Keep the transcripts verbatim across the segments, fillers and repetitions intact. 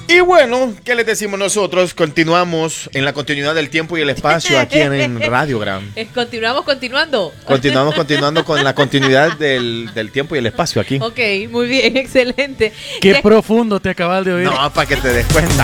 Y bueno, ¿qué les decimos nosotros? Continuamos en la continuidad del tiempo y el espacio aquí en, en Radiogram. Continuamos continuando. Continuamos continuando con la continuidad del, del tiempo y el espacio aquí. Ok, muy bien, excelente. Qué De- profundo te acabas de oír. No, para que te des cuenta.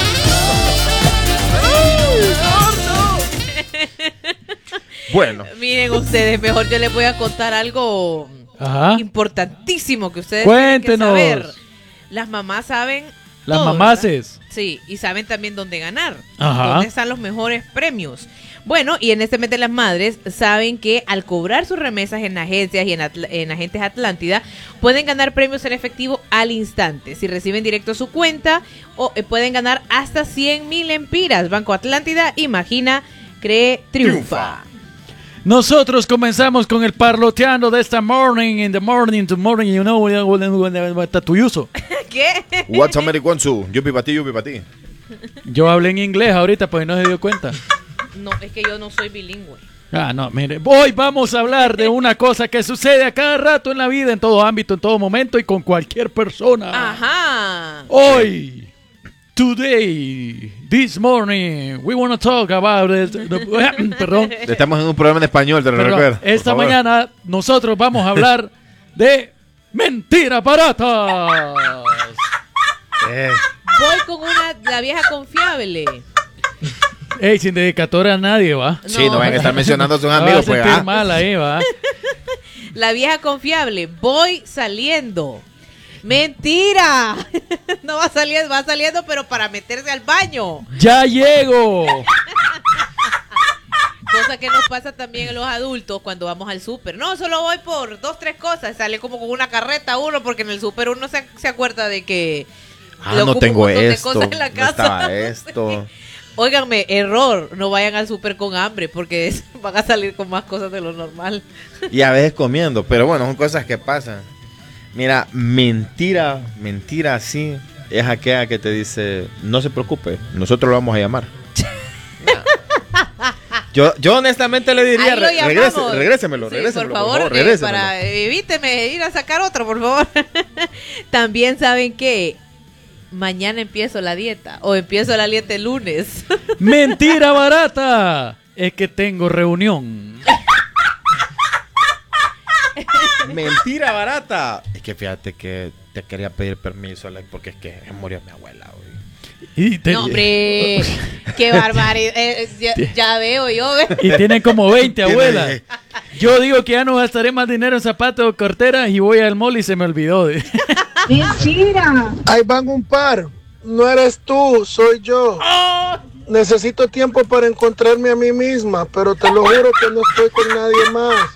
Bueno, Miren ustedes, mejor yo les voy a contar algo Ajá. importantísimo que ustedes Cuéntenos. tienen que saber. Las mamás saben Las todo, mamaces. ¿verdad? Sí, y saben también dónde ganar. Ajá. Dónde están los mejores premios. Bueno, y en este mes de las madres saben que al cobrar sus remesas en agencias y en, Atl- en agentes Atlántida pueden ganar premios en efectivo al instante. Si reciben directo a su cuenta o eh, pueden ganar hasta cien mil empiras. Banco Atlántida, imagina, cree, triunfa. Nosotros comenzamos con el parloteando de esta morning, in the morning, to morning, you know, tatuyuso. ¿Qué? what's American Zoo? Yupi para ti, yupi para ti. Yo hablé en inglés ahorita, pues no se dio cuenta. No, es que yo no soy bilingüe. Ah, no, mire, hoy vamos a hablar de una cosa que sucede a cada rato en la vida, en todo ámbito, en todo momento y con cualquier persona. Ajá. Hoy, today, this morning, we want to talk about it. Perdón, Estamos en un programa en español, te lo perdón. recuerdo. por Esta favor. mañana nosotros vamos a hablar de mentiras baratas. Eh, Voy con una, la vieja confiable. Ey, sin dedicatoria a nadie, va. Sí, no van a estar mencionando a sus Me va a amigos, pues. sentir ah. mal ahí, va. La vieja confiable. Voy saliendo. Mentira. No va saliendo, va saliendo, pero para meterse al baño. ¡Ya llego! Cosa que nos pasa también a los adultos cuando vamos al súper. No, solo voy por dos, tres cosas. Sale como con una carreta uno, porque en el súper uno se, se acuerda de que Ah, le no ocupa un tengo montón de esto. cosas en la No casa. estaba esto. Óiganme, error, no vayan al súper con hambre porque es- van a salir con más cosas de lo normal. Y a veces comiendo, pero bueno, son cosas que pasan. Mira, mentira, mentira así es aquella que te dice, no se preocupe, nosotros lo vamos a llamar. Yo, yo honestamente le diría, Ahí lo re- regrese, llamamos. regrésemelo, Sí, regrésemelo, por favor, eh, regrésemelo. para evíteme ir a sacar otro, por favor. También saben que mañana empiezo la dieta o empiezo la dieta el lunes. ¡Mentira barata! Es que tengo reunión. Mentira barata. Es que fíjate que te quería pedir permiso, Alex, porque es que murió mi abuela hoy. Y, te- No, hombre, qué barbaridad. Eh, ya, ya veo yo. ve. y tienen como veinte Tiene- abuelas. Yo digo que ya no gastaré más dinero en zapatos o carteras y voy al mall y se me olvidó. de- Mentira. Ahí van un par. No eres tú, soy yo. Necesito tiempo para encontrarme a mí misma, pero te lo juro que no estoy con nadie más.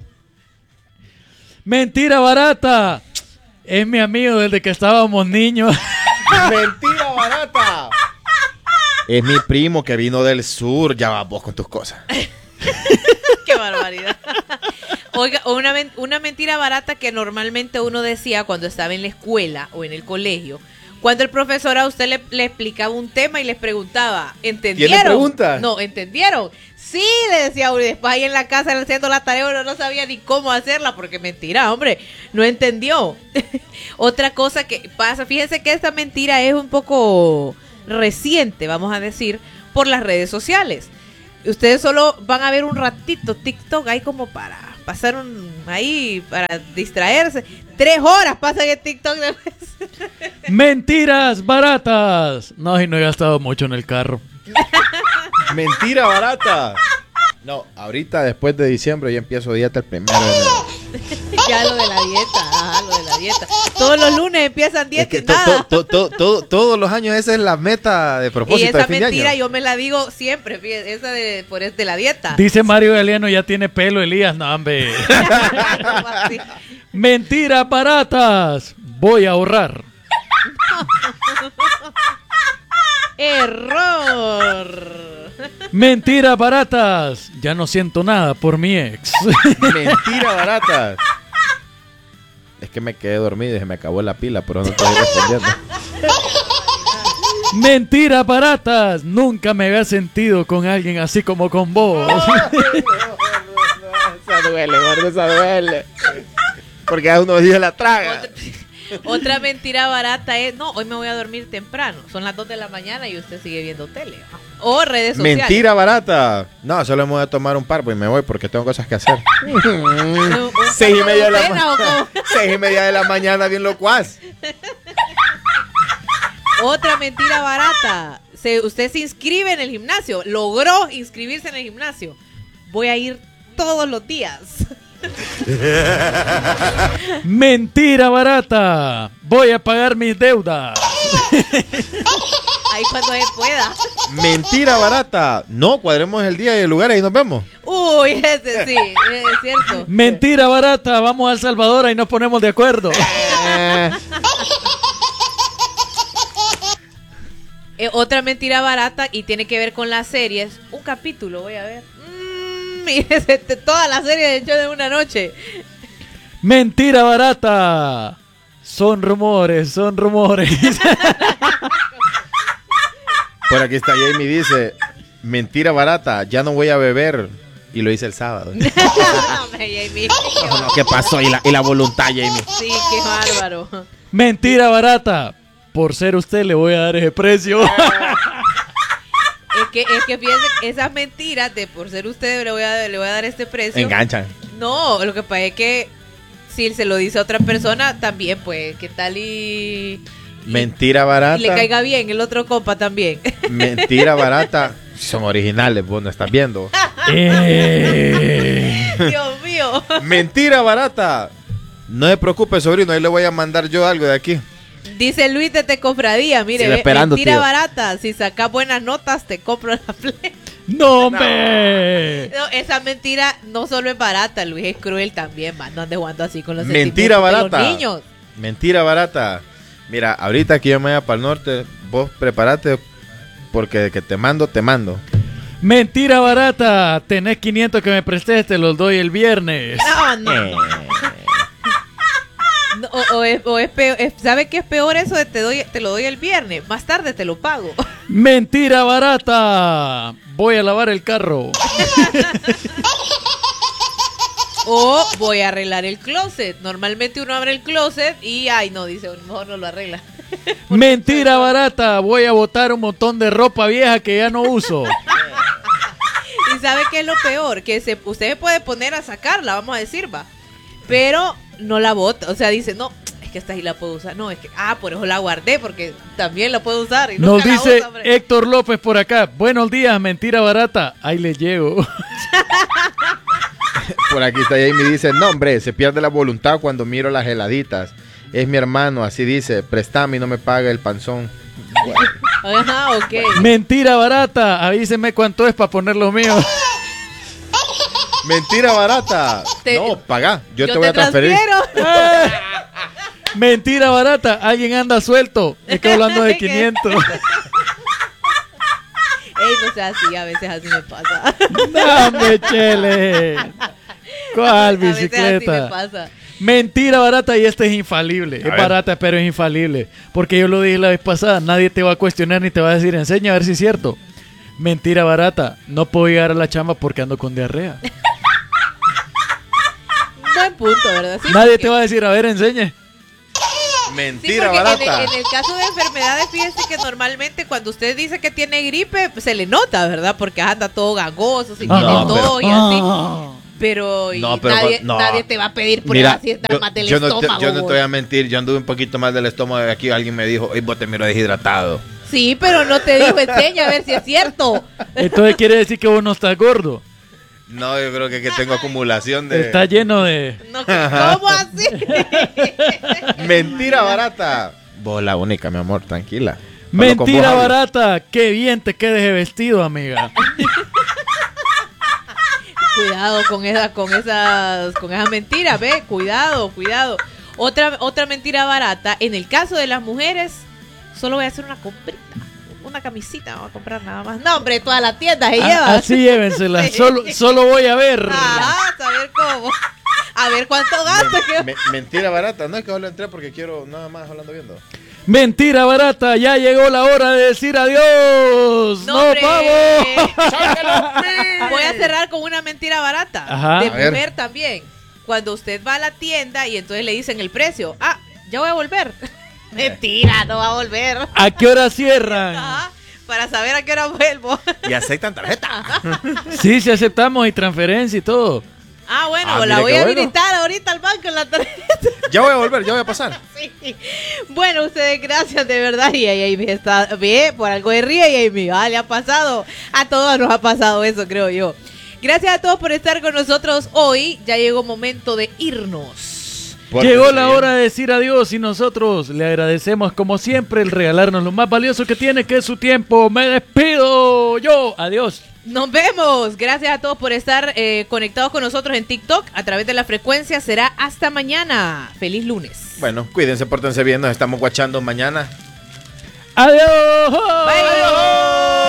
¡Mentira barata! Es mi amigo desde que estábamos niños. Mentira barata. Es mi primo que vino del sur. Ya vas vos con tus cosas. Qué barbaridad. Oiga, una, men- una mentira barata que normalmente uno decía cuando estaba en la escuela o en el colegio. Cuando el profesor a usted le, le explicaba un tema y les preguntaba, ¿entendieron? ¿Tiene preguntas? No, ¿entendieron? Sí, le decía uno. Y después ahí en la casa haciendo la tarea uno no sabía ni cómo hacerla porque mentira, hombre, no entendió. Otra cosa que pasa, fíjense que esta mentira es un poco reciente, vamos a decir, por las redes sociales. Ustedes solo van a ver un ratito TikTok ahí como para pasar un ahí para distraerse. Tres horas pasan en TikTok después. ¡Mentiras baratas! No, y no he gastado mucho en el carro. Mentira barata. No, ahorita después de diciembre ya empiezo dieta el primero de enero. Ya lo de la dieta, ajá, lo de la dieta. Todos los lunes empiezan Es dieta que y to- nada. to- to- to- to- todos los años esa es la meta de Y propósito de esa fin mentira de año. yo me la digo siempre, fíjate, esa de por es de la dieta. Dice Mario Galeano, ya tiene pelo, Elías. No, hombre. Así. ¡Mentiras baratas! Voy a ahorrar. Error. ¡Mentiras baratas! Ya no siento nada por mi ex. Mentira barata. Es que me quedé dormido y se me acabó la pila, pero no estoy respondiendo. ¡Mentiras baratas! Nunca me había sentido con alguien así como con vos. Esa duele, gordo, esa duele. Porque a uno Dios la traga. Otra, Otra mentira barata es, no, hoy me voy a dormir temprano. Son las dos de la mañana y usted sigue viendo tele. O redes sociales. Mentira barata. No, solo me voy a tomar un par, pues me voy porque tengo cosas que hacer. Seis y media de la mañana. Seis y media de la mañana, bien locuaz. Otra mentira barata. Se, usted se inscribe en el gimnasio. Logró inscribirse en el gimnasio. Voy a ir todos los días. Mentira barata. Voy a pagar mis deudas. Ahí cuando él pueda. Mentira barata. No, cuadremos el día y el lugar y nos vemos. Uy, ese sí, es cierto. Mentira barata. Vamos a El Salvador y nos ponemos de acuerdo. Eh, Eh, otra mentira barata y tiene que ver con las series. Un capítulo, voy a ver. Mm, mire, toda la serie de hecho de una noche. Mentira barata. Son rumores, son rumores. por aquí está Jamie, dice, mentira barata, ya no voy a beber. Y lo hice el sábado. No, hombre, Jamie. No, ¿qué pasó? Y la, y la voluntad, Jamie. Sí, qué bárbaro. Mentira barata. Por ser usted le voy a dar ese precio. Es que, es que fíjense, esas mentiras de por ser usted le voy a, le voy a dar este precio. Enganchan. No, lo que pasa es que si se lo dice a otra persona, también, pues, ¿qué tal y... y Mentira barata. y le caiga bien el otro compa también. Mentira barata. Son originales, vos no estás viendo. Eh. Dios mío. Mentira barata. No se preocupe, sobrino, ahí le voy a mandar yo algo de aquí. Dice Luis de Tecofradía, mire, Sigue esperando, mentira tío. barata, si sacas buenas notas te compro la Play. ¡No, hombre! No, esa mentira no solo es barata, Luis, es cruel también, man. No ande jugando así con los Mentira sentimientos de barata. los niños. Mentira barata. Mira, ahorita que yo me vaya para el norte, vos prepárate porque de que te mando, te mando. Mentira barata. Tenés quinientos que me prestes, te los doy el viernes. No, no, no. No, o, o es, o es peor, es- ¿sabe qué es peor eso de te doy, te lo doy el viernes? Más tarde te lo pago. Mentira barata. Voy a lavar el carro. O voy a arreglar el closet. Normalmente uno abre el closet y, ay, no, dice, mejor no lo arregla. Mentira barata. Voy a botar un montón de ropa vieja que ya no uso. ¿Y sabe qué es lo peor? Que se, usted se puede poner a sacarla, vamos a decir, va. Pero no la bota. O sea, dice, no, es que esta sí la puedo usar. No, es que, ah, por eso la guardé, porque también la puedo usar. Y Nos nunca la dice usa, hombre. Héctor López por acá. Buenos días, mentira barata. Ahí le llego. Por aquí está Jamie, dice, no hombre, se pierde la voluntad cuando miro las heladitas. Es mi hermano, así dice, préstame y no me paga el panzón. Ajá, ok. Mentira barata. Avíseme cuánto es para poner los míos. Mentira barata. Te- no, paga, yo, te voy a transferir. transfiero. Mentira barata. Alguien anda suelto. Es que hablando de quinientos. Ey, no sea así, a veces así me pasa. Dame, chele. ¿Cuál A veces así me bicicleta? pasa. Mentira barata y esta es infalible. Es ver. barata, pero es infalible. Porque yo lo dije la vez pasada. Nadie te va a cuestionar ni te va a decir, enseña a ver si es cierto. Mentira barata. No puedo llegar a la chamba porque ando con diarrea. Buen punto, ¿verdad? Sí, Nadie porque- te va a decir, a ver, enseñe. Sí, Mentira porque en barata. el, en el caso de enfermedades, fíjese que normalmente cuando usted dice que tiene gripe, pues, se le nota, ¿verdad? Porque anda todo gangoso, si No, tiene pero- todo y así. Ah. Pero, y No, pero nadie, no. nadie te va a pedir Mira, pruebas si estás yo, más del yo no te, estómago. yo no te vos. voy a mentir, yo anduve un poquito más del estómago de aquí. Alguien me dijo, "Ey, vos te miro deshidratado." Sí, pero no te dijo, enseña a ver si es cierto. Entonces quiere decir que vos no estás gordo. No, yo creo que, que tengo acumulación de... Está lleno de... No, ¿cómo así? Mentira barata. Vos la única, mi amor, tranquila. Solo con Mentira vos hablo. barata. Qué bien te quedes de vestido, amiga. Cuidado con esa, con esas, con esas mentiras, ve, cuidado, cuidado. Otra, otra mentira barata, en el caso de las mujeres, solo voy a hacer una comprita, una camisita, no voy a comprar nada más. No, hombre, toda la tienda se A- lleva. así llévensela. Sí. Solo, solo voy a ver. Ajá, a ver cómo. A ver cuánto gasto. Men- me- mentira barata. No es que solo entré porque quiero nada más hablando viendo. Mentira barata. Ya llegó la hora de decir adiós. No, ¡Nos hombre. vamos! Voy a cerrar con una mentira barata. Ajá. De A ver. mujer también. Cuando usted va a la tienda y entonces le dicen el precio. Ah, ya voy a volver. Mentira, no va a volver. ¿A qué hora cierran? Ajá, para saber a qué hora vuelvo. Y aceptan tarjeta. Sí, sí aceptamos y transferencia y todo. Ah, bueno, Ah, la mire voy qué a bueno. habilitar ahorita al banco en la tarjeta. Ya voy a volver, ya voy a pasar. Sí. Bueno, ustedes, gracias de verdad. Y ahí Amy está, ve, por algo de ríe y Amy, ah, le ha pasado. A todos nos ha pasado eso, creo yo. Gracias a todos por estar con nosotros hoy. Ya llegó momento de irnos. Llegó la hora de decir adiós y nosotros le agradecemos como siempre el regalarnos lo más valioso que tiene, que es su tiempo. Me despido yo. Adiós. Nos vemos. Gracias a todos por estar eh, conectados con nosotros en TikTok a través de la frecuencia. Será hasta mañana. Feliz lunes. Bueno, cuídense, pórtense bien. Nos estamos guachando mañana. Adiós. Bye. Adiós.